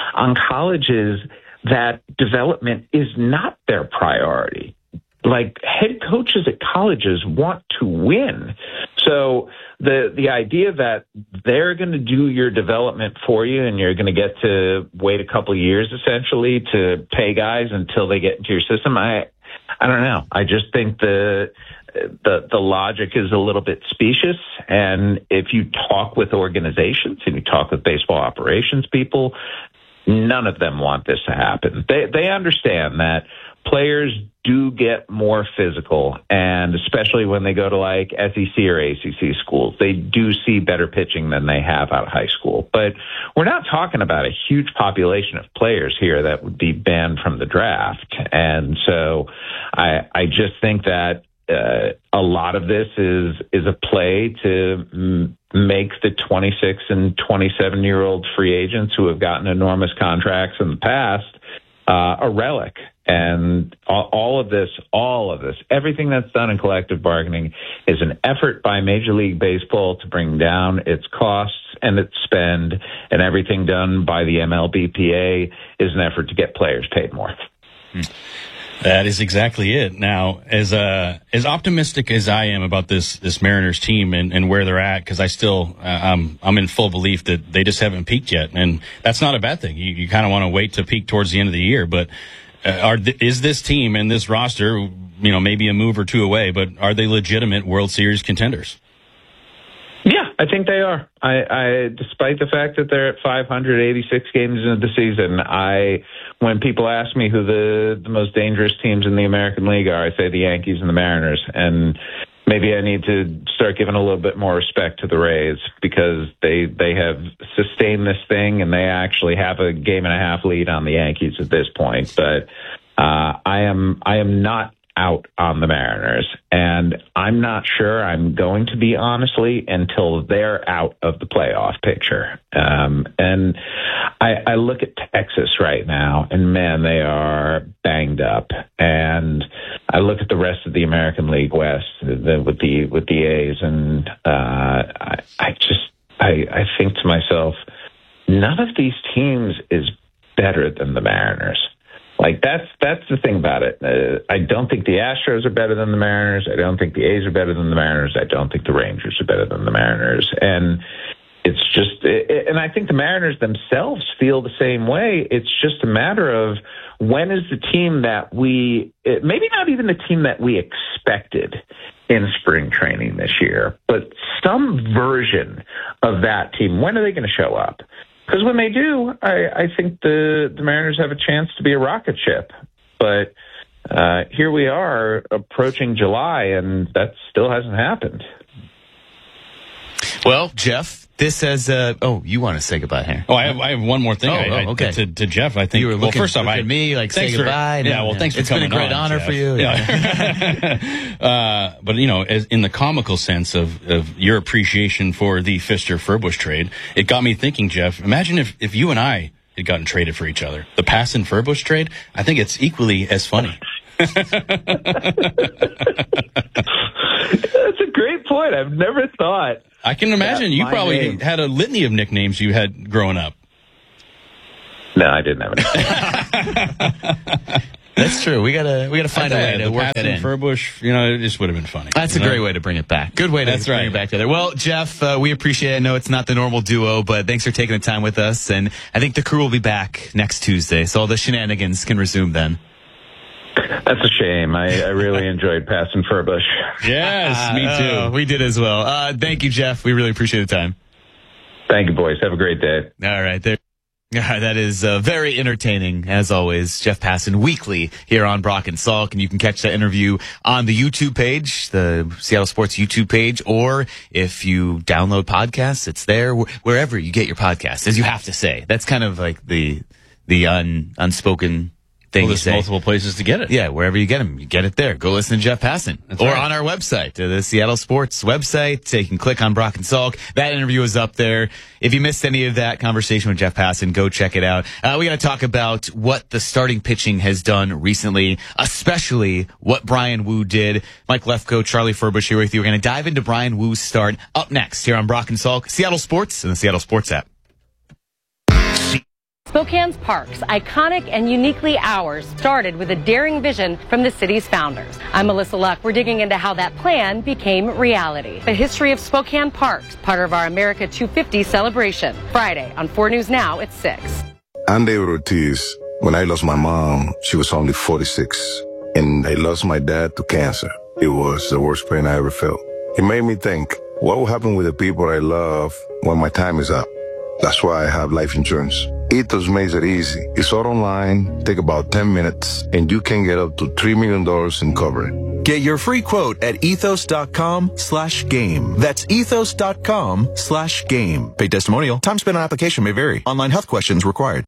that development is not their priority. Like, head coaches at colleges want to win. So the idea that they're going to do your development for you and you're going to get to wait a couple of years essentially to pay guys until they get into your system, I don't know. I just think the logic is a little bit specious. And if you talk with organizations and you talk with baseball operations people, none of them want this to happen. They understand that players do get more physical, and especially when they go to like SEC or ACC schools, they do see better pitching than they have out of high school. But we're not talking about a huge population of players here that would be banned from the draft. And so I just think that a lot of this is a play to make the 26 and 27-year-old free agents who have gotten enormous contracts in the past a relic. And all of this, everything that's done in collective bargaining is an effort by Major League Baseball to bring down its costs and its spend, and everything done by the MLBPA is an effort to get players paid more. That is exactly it. Now, as optimistic as I am about this Mariners team and where they're at, because I still I'm in full belief that they just haven't peaked yet, and that's not a bad thing. You kind of want to wait to peak towards the end of the year, but is this team and this roster, maybe a move or two away, but are they legitimate World Series contenders? Yeah, I think they are. I despite the fact that they're at 586 games into the season, when people ask me who the most dangerous teams in the American League are, I say the Yankees and the Mariners. And maybe I need to start giving a little bit more respect to the Rays, because they have sustained this thing and they actually have a game and a half lead on the Yankees at this point. But I am not out on the Mariners, and I'm not sure I'm going to be, honestly, until they're out of the playoff picture. And I look at Texas right now, and man, they are banged up. And I look at the rest of the American League West with the A's, and I think to myself, none of these teams is better than the Mariners. Like, that's the thing about it. I don't think the Astros are better than the Mariners. I don't think the A's are better than the Mariners. I don't think the Rangers are better than the Mariners. And it's just, and I think the Mariners themselves feel the same way. It's just a matter of when is the team that maybe not even the team that we expected in spring training this year, but some version of that team. When are they going to show up? Because when they do, I think the Mariners have a chance to be a rocket ship. But here we are approaching July, and that still hasn't happened. Well, Jeff, this says, you want to say goodbye here? Oh, I have one more thing. Okay. To Jeff, I think. You were looking first off, at me like say goodbye. Thanks for coming on. It's been a great honor Jeff. for you. Yeah. But as in the comical sense of your appreciation for the Fister-Furbush trade, it got me thinking, Jeff. Imagine if you and I had gotten traded for each other. The Passan-Furbush trade. I think it's equally as funny. That's a great point. I've never thought. I can imagine you probably had a litany of nicknames you had growing up. No, I didn't have any. That's true. We gotta find a way to work that in. Furbush, it just would have been funny. That's a great way to bring it back. Good way to bring it back together. Well, Jeff, we appreciate it. I know it's not the normal duo, but thanks for taking the time with us. And I think the crew will be back next Tuesday, so all the shenanigans can resume then. That's a shame. I really enjoyed Passan-Furbush. Yes, me too. We did as well. Thank you, Jeff. We really appreciate the time. Thank you, boys. Have a great day. All right. That is very entertaining, as always. Jeff Passan, weekly here on Brock and Salk. And you can catch that interview on the YouTube page, the Seattle Sports YouTube page, or if you download podcasts, it's there wherever you get your podcasts, as you have to say. That's kind of like the unspoken thing. There's multiple places to get it. Yeah, wherever you get them, you get it there. Go listen to Jeff Passan. Or on our website, the Seattle Sports website. You can click on Brock and Salk. That interview is up there. If you missed any of that conversation with Jeff Passan, go check it out. We got to talk about what the starting pitching has done recently, especially what Bryan Woo did. Mike Lefko, Charlie Furbush here with you. We're going to dive into Bryan Woo's start up next here on Brock and Salk, Seattle Sports, and the Seattle Sports app. Spokane's parks, iconic and uniquely ours, started with a daring vision from the city's founders. I'm Melissa Luck. We're digging into how that plan became reality. The history of Spokane Parks, part of our America 250 celebration. Friday on 4 News Now at 6. I'm David Ortiz. When I lost my mom, she was only 46. And I lost my dad to cancer. It was the worst pain I ever felt. It made me think, what will happen with the people I love when my time is up? That's why I have life insurance. Ethos makes it easy. It's all online, take about 10 minutes, and you can get up to $3 million in coverage. Get your free quote at ethos.com/game. That's ethos.com/game. Paid testimonial. Time spent on application may vary. Online health questions required.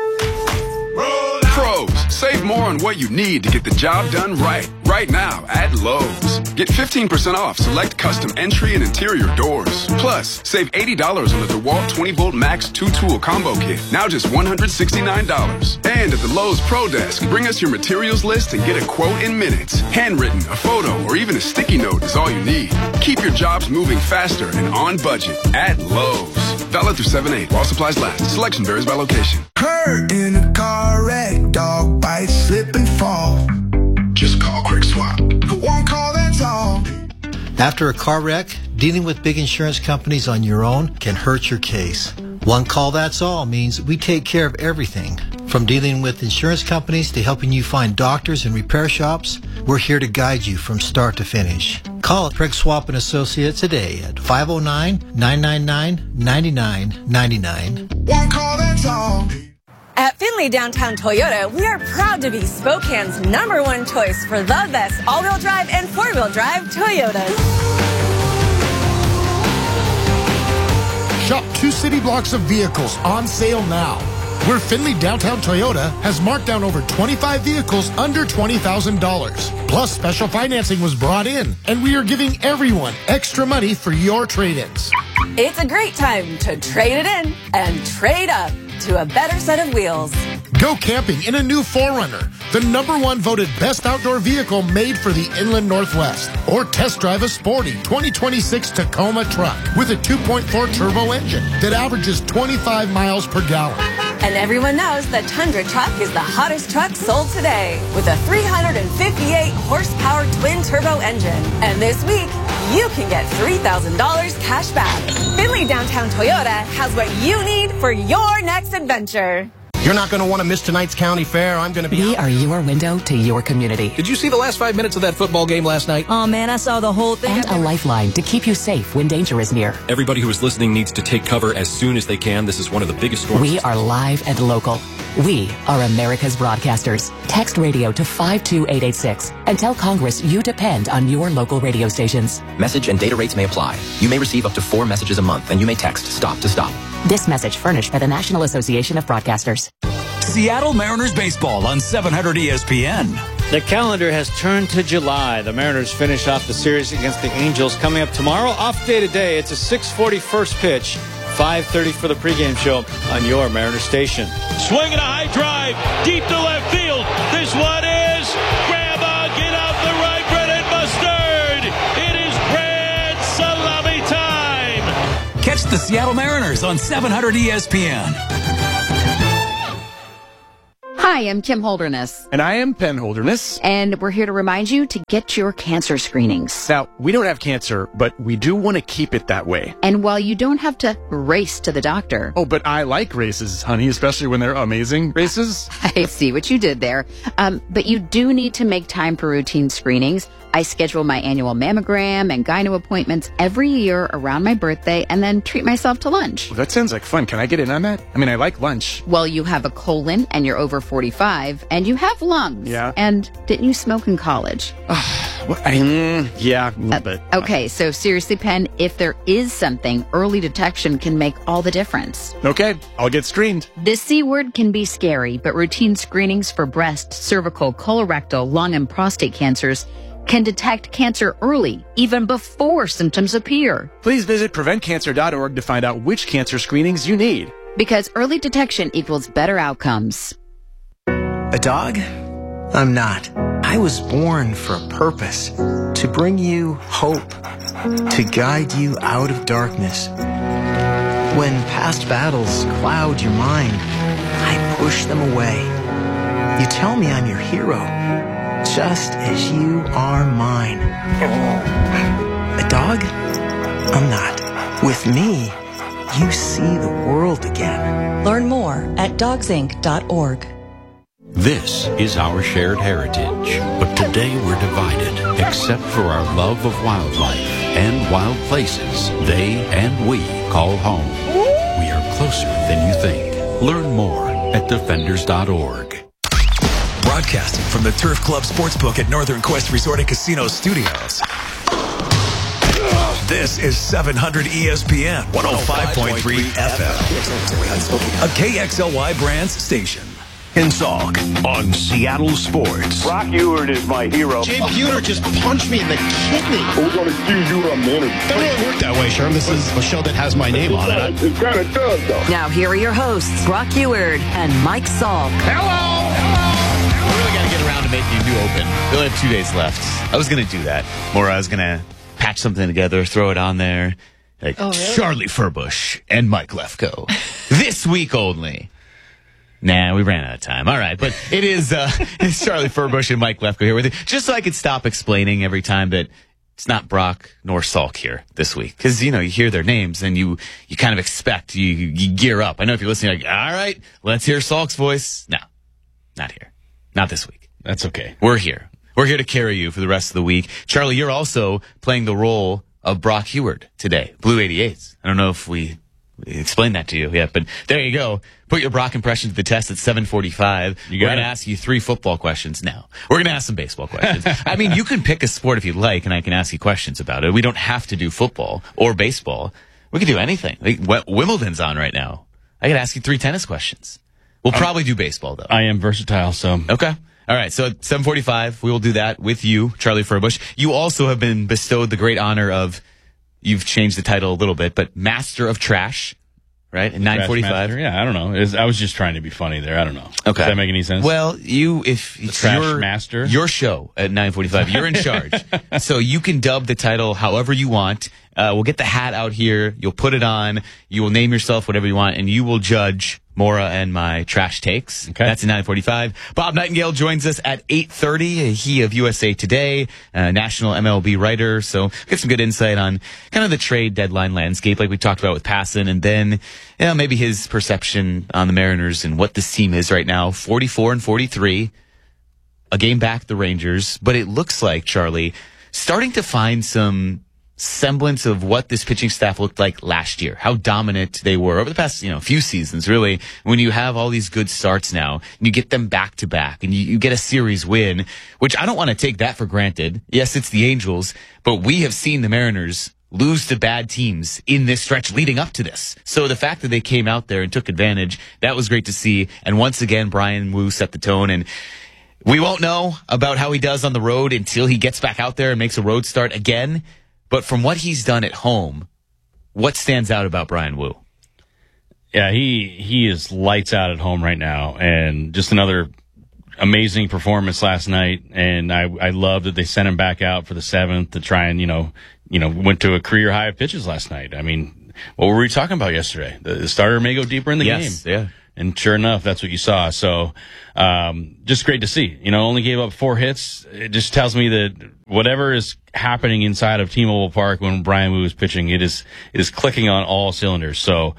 Pros, save more on what you need to get the job done right. Right now at Lowe's. Get 15% off select custom entry and interior doors. Plus, save $80 on the DeWalt 20-volt Max 2-tool combo kit. Now just $169. And at the Lowe's Pro Desk, bring us your materials list and get a quote in minutes. Handwritten, a photo, or even a sticky note is all you need. Keep your jobs moving faster and on budget at Lowe's. Valid through 7/8 while supplies last. Selection varies by location. Hurt in a car wreck, dog bite, slip and fall. Just call Quick Swap. One call, that's all. After a car wreck, dealing with big insurance companies on your own can hurt your case. One call, that's all means we take care of everything. From dealing with insurance companies to helping you find doctors and repair shops, we're here to guide you from start to finish. Call Craig Swap & Associates today at 509-999-9999. One call, that's all. At Findlay Downtown Toyota, we are proud to be Spokane's #1 choice for the best all-wheel drive and four-wheel drive Toyotas. Shop 2 city blocks of vehicles on sale now. Where Findlay Downtown Toyota has marked down over 25 vehicles under $20,000. Plus, special financing was brought in, and we are giving everyone extra money for your trade-ins. It's a great time to trade it in and trade up to a better set of wheels. Go camping in a new 4Runner, the #1 voted best outdoor vehicle made for the Inland Northwest. Or test drive a sporty 2026 Tacoma truck with a 2.4 turbo engine that averages 25 miles per gallon. And everyone knows the Tundra truck is the hottest truck sold today with a 358 horsepower twin turbo engine. And this week, you can get $3,000 cash back. Findlay Downtown Toyota has what you need for your next adventure. You're not going to want to miss tonight's county fair. I'm going to be... We are your window to your community. Did you see the last 5 minutes of that football game last night? Oh, man, I saw the whole thing. And a lifeline to keep you safe when danger is near. Everybody who is listening needs to take cover as soon as they can. This is one of the biggest storms. We are live and local. We are America's broadcasters. Text radio to 52886 and tell Congress you depend on your local radio stations. Message and data rates may apply. You may receive up to 4 messages a month, and you may text STOP to stop. This message furnished by the National Association of Broadcasters. Seattle Mariners baseball on 700 ESPN. The calendar has turned to July. The Mariners finish off the series against the Angels coming up tomorrow. Off day today. It's a 6:40 first pitch. 5:30 for the pregame show on your Mariner station. Swinging a high drive deep to left field. This one is Grandma, get out the right, bread and mustard. It is bread salami time. Catch the Seattle Mariners on 700 ESPN. Hi, I'm Kim Holderness. And I am Penn Holderness. And we're here to remind you to get your cancer screenings. Now, we don't have cancer, but we do want to keep it that way. And while you don't have to race to the doctor. Oh, but I like races, honey, especially when they're amazing races. I see what you did there. But you do need to make time for routine screenings. I schedule my annual mammogram and gyno appointments every year around my birthday and then treat myself to lunch. Well, that sounds like fun. Can I get in on that? I mean, I like lunch. Well, you have a colon and you're over 45 and you have lungs. Yeah. And didn't you smoke in college? Yeah, a little bit. Okay, so seriously, Penn, if there is something, early detection can make all the difference. Okay, I'll get screened. The C word can be scary, but routine screenings for breast, cervical, colorectal, lung, and prostate cancers can detect cancer early, even before symptoms appear. Please visit preventcancer.org to find out which cancer screenings you need. Because early detection equals better outcomes. A dog? I'm not. I was born for a purpose, to bring you hope, to guide you out of darkness. When past battles cloud your mind, I push them away. You tell me I'm your hero, just as you are mine. A dog? I'm not. With me, you see the world again. Learn more at dogsinc.org. This is our shared heritage, but today we're divided, except for our love of wildlife and wild places they and we call home. We are closer than you think. Learn more at defenders.org. Broadcasting from the Turf Club Sportsbook at Northern Quest Resort and Casino Studios. This is 700 ESPN 105.3 FM. A KXLY Brands station. In Salk on Seattle Sports. Brock Ewert is my hero. Jay Buhner just punched me in the kidney. We're going to give you a minute. It doesn't work that way, Sherm. This is a show that has my name on it. It kind of does, though. Now, here are your hosts, Brock Ewert and Mike Salk. Hello! We really got to get around to making a new open. We only have 2 days left. I was going to do that. Or I was going to patch something together, throw it on there. Like Charlie Furbush and Mike Lefko. This week only. Nah, we ran out of time. All right, but it is it's Charlie Furbush and Mike Lefko here with you, just so I could stop explaining every time that it's not Brock nor Salk here this week. Because, you hear their names and you kind of expect, you gear up. I know if you're listening, like, all right, let's hear Salk's voice. No, not here. Not this week. That's okay. We're here. We're here to carry you for the rest of the week. Charlie, you're also playing the role of Brock Ewert today, Blue 88s. I don't know if we explained that to you yet, but there you go. Put your Brock impression to the test at 7:45. We're going to ask you 3 football questions now. We're going to ask some baseball questions. I mean, you can pick a sport if you'd like, and I can ask you questions about it. We don't have to do football or baseball. We can do anything. Like, Wimbledon's on right now. I could ask you 3 tennis questions. We'll probably do baseball, though. I am versatile, so. Okay. All right, so at 7:45, we will do that with you, Charlie Furbush. You also have been bestowed the great honor of, you've changed the title a little bit, but Master of Trash, right? At 9:45. Yeah, I don't know. I was just trying to be funny there. I don't know. Okay. Does that make any sense? Well, if it's Trash Master, your show at 9:45, you're in charge. So you can dub the title however you want. We'll get the hat out here. You'll put it on. You will name yourself whatever you want, and you will judge Mora and my trash takes. Okay. That's at 9:45. Bob Nightingale joins us at 8:30. He of USA Today, national MLB writer. So get some good insight on kind of the trade deadline landscape like we talked about with Passan, and then maybe his perception on the Mariners and what this team is right now. 44-43, a game back the Rangers, but it looks like, Charlie, starting to find some semblance of what this pitching staff looked like last year, how dominant they were over the past, few seasons, really, when you have all these good starts now, and you get them back to back, and you get a series win, which I don't want to take that for granted. Yes, it's the Angels, but we have seen the Mariners lose to bad teams in this stretch leading up to this. So the fact that they came out there and took advantage, that was great to see. And once again, Bryan Woo set the tone, and we won't know about how he does on the road until he gets back out there and makes a road start again. But from what he's done at home, what stands out about Bryan Woo? Yeah, he is lights out at home right now, and just another amazing performance last night. And I love that they sent him back out for the 7th to try and, went to a career high of pitches last night. I mean, what were we talking about yesterday? The starter may go deeper in the game. Yeah. And sure enough, that's what you saw. So, just great to see. Only gave up 4 hits. It just tells me that whatever is happening inside of T-Mobile Park when Bryan Woo is pitching, it is clicking on all cylinders. So,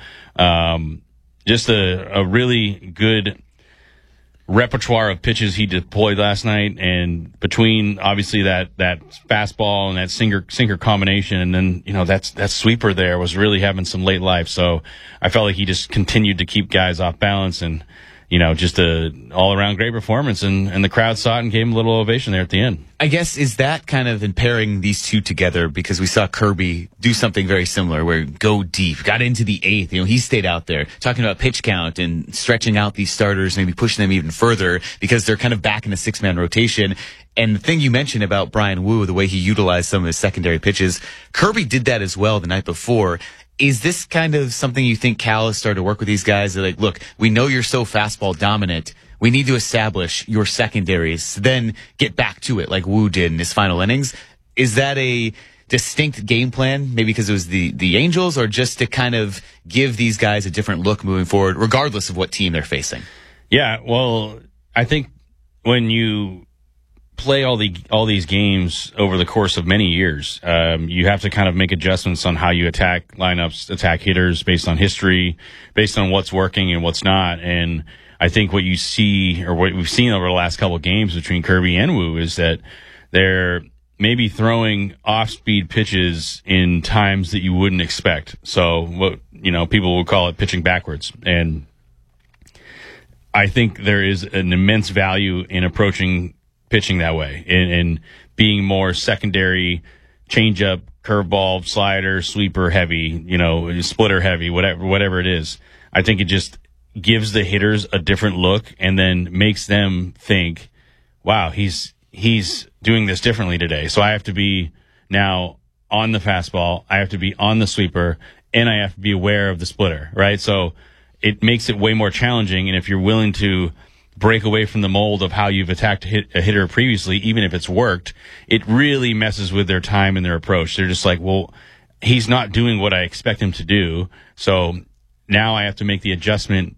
just a really good repertoire of pitches he deployed last night, and between obviously that fastball and that sinker combination, and then that sweeper there was really having some late life. So I felt like he just continued to keep guys off balance, and just a all around great performance, and the crowd saw it and gave him a little ovation there at the end. I guess, is that kind of in pairing these two together, because we saw Kirby do something very similar where go deep, got into the 8th. He stayed out there talking about pitch count and stretching out these starters, maybe pushing them even further because they're kind of back in a 6-man rotation. And the thing you mentioned about Bryan Woo, the way he utilized some of his secondary pitches, Kirby did that as well the night before. Is this kind of something you think Cal has started to work with these guys? They're like, look, we know you're so fastball dominant. We need to establish your secondaries, then get back to it like Woo did in his final innings. Is that a distinct game plan, maybe because it was the Angels, or just to kind of give these guys a different look moving forward, regardless of what team they're facing? Yeah, well, I think when you play all these games over the course of many years, you have to kind of make adjustments on how you attack lineups, attack hitters based on history, based on what's working and what's not. And I think what you see, or what we've seen over the last couple of games between Kirby and Woo, is that they're maybe throwing off-speed pitches in times that you wouldn't expect. So what people will call it pitching backwards. And I think there is an immense value in approaching pitching that way, and being more secondary, changeup, curveball, slider, sweeper heavy, splitter heavy, whatever it is. I think it just gives the hitters a different look, and then makes them think, wow, he's doing this differently today. So I have to be now on the fastball, I have to be on the sweeper, and I have to be aware of the splitter, right? So it makes it way more challenging. And if you're willing to break away from the mold of how you've attacked a hitter previously, even if it's worked, it really messes with their time and their approach. They're just like, well, he's not doing what I expect him to do, so now I have to make the adjustment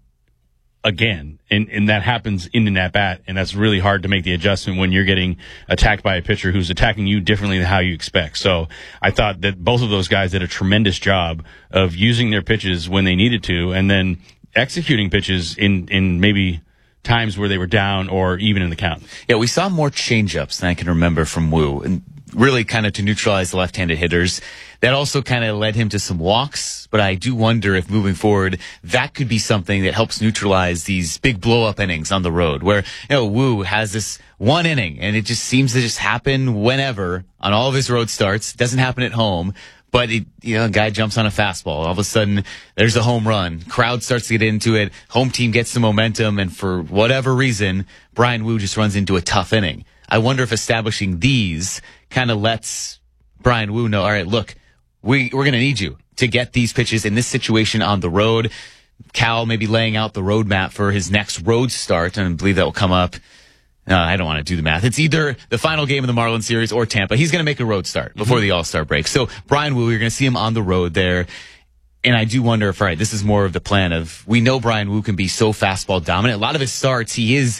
again. And that happens in an at-bat, and that's really hard to make the adjustment when you're getting attacked by a pitcher who's attacking you differently than how you expect. So I thought that both of those guys did a tremendous job of using their pitches when they needed to, and then executing pitches in maybe times where they were down or even in the count. Yeah, we saw more changeups than I can remember from Woo, and really kind of to neutralize the left-handed hitters. That also kind of led him to some walks, but I do wonder if moving forward, that could be something that helps neutralize these big blow-up innings on the road, where Woo has this one inning, and it just seems to just happen whenever on all of his road starts. Doesn't happen at home. But a guy jumps on a fastball. All of a sudden, there's a home run. Crowd starts to get into it. Home team gets the momentum, and for whatever reason, Bryan Woo just runs into a tough inning. I wonder if establishing these kind of lets Bryan Woo know, all right, look, we're going to need you to get these pitches in this situation on the road. Cal may be laying out the roadmap for his next road start, and I believe that will come up. No, I don't want to do the math. It's either the final game of the Marlins series or Tampa. He's going to make a road start before the All-Star break. So Bryan Woo, you're going to see him on the road there. And I do wonder if, all right, this is more of the plan of, we know Bryan Woo can be so fastball dominant. A lot of his starts, he is,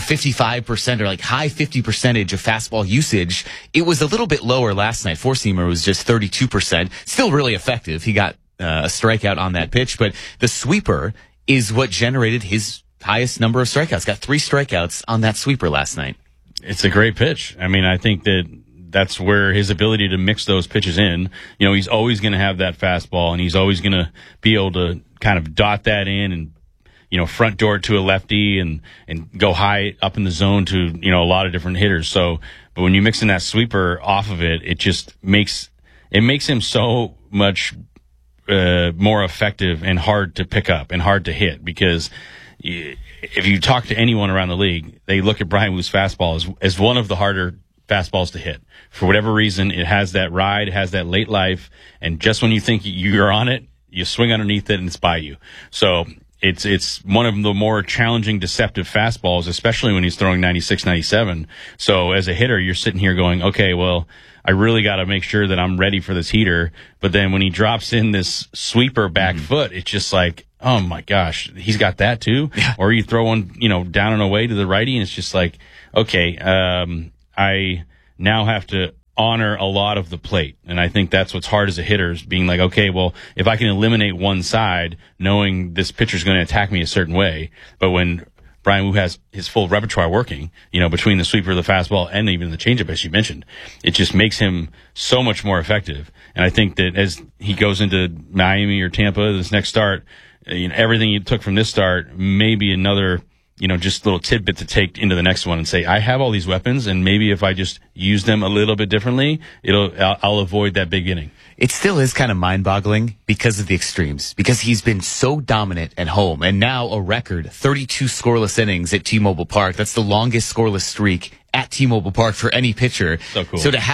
55% or like high 50% of fastball usage. It was a little bit lower last night. Four-seamer was just 32%. Still really effective. He got a strikeout on that pitch, but the sweeper is what generated his highest number of strikeouts. Got 3 strikeouts on that sweeper last night. It's a great pitch. I mean, I think that that's where his ability to mix those pitches in, he's always going to have that fastball, and he's always going to be able to kind of dot that in and, front door to a lefty and go high up in the zone to, a lot of different hitters. So, but when you mix in that sweeper off of it, it just makes him so much more effective and hard to pick up and hard to hit, because if you talk to anyone around the league, they look at Bryan Woo's fastball as one of the harder fastballs to hit. For whatever reason, it has that ride, it has that late life, and just when you think you're on it, you swing underneath it and it's by you. So it's one of the more challenging, deceptive fastballs, especially when he's throwing 96, 97. So as a hitter, you're sitting here going, okay, well, I really got to make sure that I'm ready for this heater. But then when he drops in this sweeper back foot, it's just like, oh my gosh, he's got that too. Yeah. Or you throw one, down and away to the righty, and it's just like, okay, I now have to honor a lot of the plate. And I think that's what's hard as a hitter, is being like, okay, well, if I can eliminate one side, knowing this pitcher's going to attack me a certain way. But when Bryan Woo has his full repertoire working, between the sweeper, the fastball, and even the changeup, as you mentioned, it just makes him so much more effective. And I think that as he goes into Miami or Tampa, this next start, everything he took from this start, maybe another, just little tidbit to take into the next one and say, I have all these weapons, and maybe if I just use them a little bit differently, I'll avoid that big inning. It still is kind of mind-boggling because of the extremes, because he's been so dominant at home, and now a record 32 scoreless innings at T-Mobile Park. That's the longest scoreless streak at T-Mobile Park for any pitcher. So cool. So to